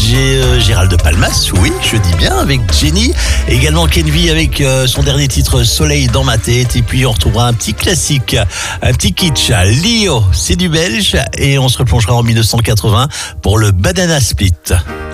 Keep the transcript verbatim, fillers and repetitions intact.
G- Gérald de Palmas, oui, je dis bien, avec Jenny. Également Kenvi avec euh, son dernier titre Soleil dans ma tête. Et puis on retrouvera un petit classique, un petit kitsch. Lio, c'est du belge. Et on se replongera en mille neuf cent quatre-vingts pour le Banana Split.